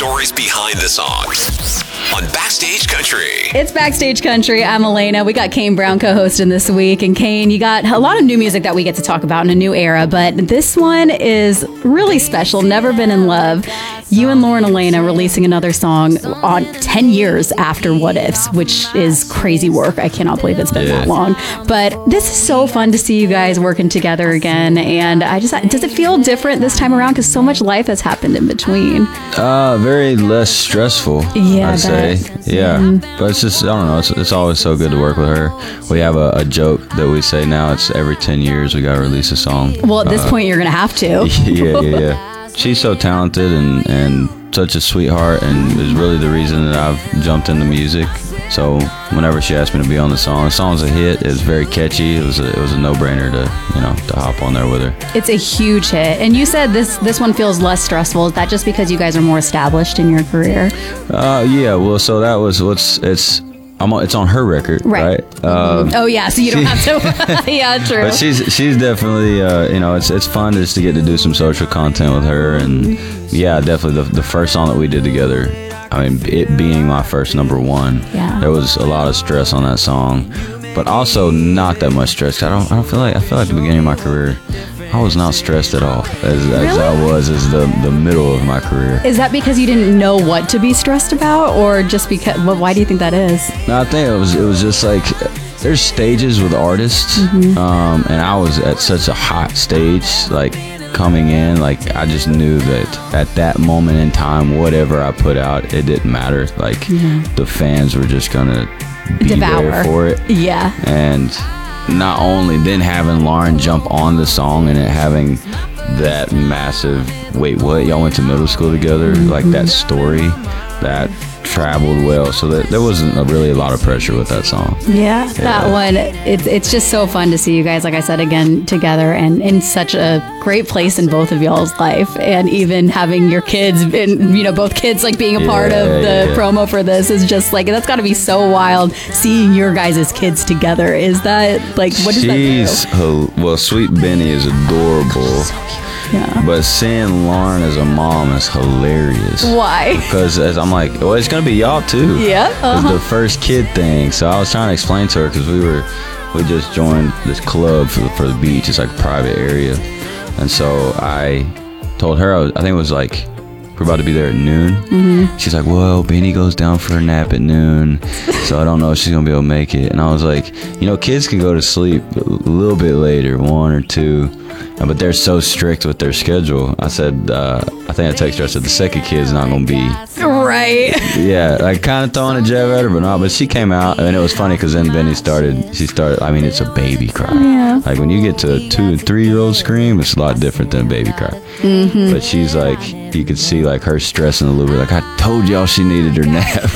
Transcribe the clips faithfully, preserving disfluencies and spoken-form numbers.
stories behind the songs on Backstage Country. It's Backstage Country. I'm Elena. We got Kane Brown co-hosting this week. And Kane, you got a lot of new music that we get to talk about in a new era, but this one is really special. Never Been in Love. You and Lauren Elena releasing another song on ten years after What Ifs, which is crazy work. I cannot believe it's been yeah. that long. But this is so fun to see you guys working together again. And I just, does it feel different this time around? Because so much life has happened in between. Uh, very less stressful, yeah, I'd say. Yeah. Mm-hmm. But it's just, I don't know, it's, it's always so good to work with her. We have a, a joke that we say now, it's every ten years we got to release a song. Well, at this uh, point, you're going to have to. yeah, yeah, yeah. She's so talented and, and such a sweetheart, and is really the reason that I've jumped into music. So whenever she asked me to be on the song, the song's a hit. It's very catchy. It was a, it was a no-brainer to, you know, to hop on there with her. It's a huge hit. And you said this this one feels less stressful. Is that just because you guys are more established in your career? Uh, yeah. Well, so that was what's it's. I'm on, it's on her record, right? right? Um, oh yeah, so you don't she, have to. Yeah, true. But she's she's definitely uh, you know, it's it's fun just to get to do some social content with her, and mm-hmm. yeah, definitely the the first song that we did together. I mean, it being my first number one, yeah. there was a lot of stress on that song, but also not that much stress. I don't I don't feel like I feel like the beginning of my career, I was not stressed at all as, really? as I was as the the middle of my career. Is that because you didn't know what to be stressed about, or just because? Well, why do you think that is? No, I think it was it was just like there's stages with artists, mm-hmm. um, and I was at such a hot stage, like coming in, like I just knew that at that moment in time, whatever I put out, it didn't matter. Like mm-hmm. the fans were just gonna be Devour. there for it. Yeah, and. Not only then having Lauren jump on the song and it having that massive, wait, what? Y'all went to middle school together? Mm-hmm. Like that story that traveled well. So that there wasn't a really a lot of pressure with that song. Yeah, yeah. That one, it's it's just so fun to see you guys, like I said, again, together and in such a great place in both of y'all's life. And even having your kids, and you know, both kids like being a yeah, part of the yeah. promo for this is just like, that's got to be so wild seeing your guys' kids together. Is that like, what does She's, that do? Well, Sweet Benny is adorable. So cute. Yeah. But seeing Lauren as a mom is hilarious. Why? Because as I'm like, well, it's gonna be y'all too. Yeah. Uh-huh. It's the first kid thing. So I was trying to explain to her because we were, we just joined this club for the, for the beach. It's like a private area, and so I told her I, was, I think it was like we're about to be there at noon. Mm-hmm. She's like, well, Benny goes down for a nap at noon, so I don't know if she's gonna be able to make it. And I was like, you know, kids can go to sleep a little bit later, one or two. But they're so strict with their schedule. I said, uh, I think I texted her, I said, the second kid's not going to be. Right. Yeah, like kind of throwing a jab at her, but not. But she came out, and it was funny because then Benny started, she started, I mean, it's a baby cry. Yeah. Like when you get to a two and three year old scream, it's a lot different than a baby cry. Mm-hmm. But she's like, you could see like her stressing a little bit. Like, I told y'all she needed her nap.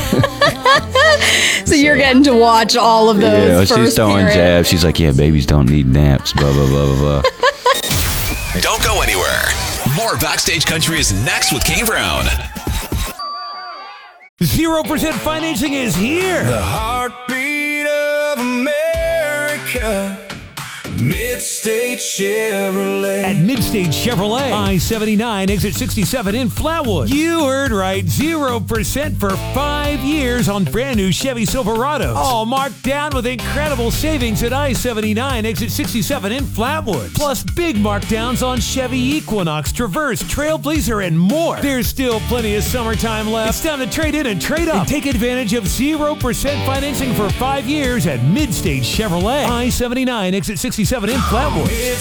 So you're getting to watch all of those. Yeah, well, first she's throwing parent. jabs. She's like, yeah, babies don't need naps, blah, blah, blah, blah, blah. Don't go anywhere. More Backstage Country is next with Kane Brown. Zero percent financing is here. The heartbeat of America. Midstate Chevrolet. At Midstate Chevrolet, I seventy-nine, exit sixty-seven in Flatwood. You heard right, zero percent for five years on brand new Chevy Silverados. All marked down with incredible savings at I seventy-nine, exit sixty-seven in Flatwood. Plus big markdowns on Chevy Equinox, Traverse, Trailblazer, and more. There's still plenty of summertime left. It's time to trade in and trade up. And take advantage of zero percent financing for five years at Midstate Chevrolet. I seventy-nine, exit sixty-seven in Flatwood.